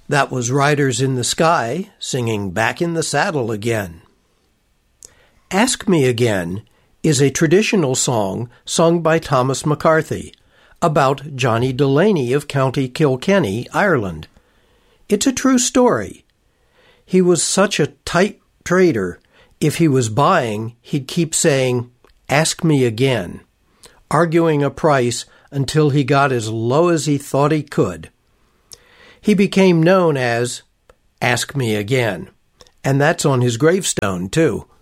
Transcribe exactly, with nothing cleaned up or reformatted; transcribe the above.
That was Riders in the Sky singing Back in the Saddle Again. Ask Me Again is a traditional song sung by Thomas McCarthy about Johnny Delaney of County Kilkenny, Ireland. It's a true story. He was such a tight trader, if he was buying, he'd keep saying, "Ask me again," arguing a price until he got as low as he thought he could. He became known as Ask Me Again, and that's on his gravestone, too.